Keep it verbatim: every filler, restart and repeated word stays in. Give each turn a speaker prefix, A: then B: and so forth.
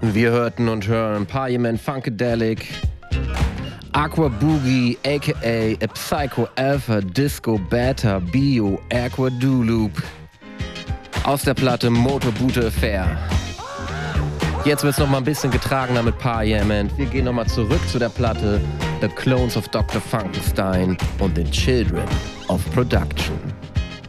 A: Wir hörten und hören Parliament Funkadelic, Aqua Boogie, aka A Psycho Alpha Disco Beta Bio Aqua Loop aus der Platte Motor Boote Affair. Jetzt wird's noch mal ein bisschen getragener mit Parliament. Wir gehen noch mal zurück zu der Platte The Clones of Doktor Funkenstein und den Children of Production.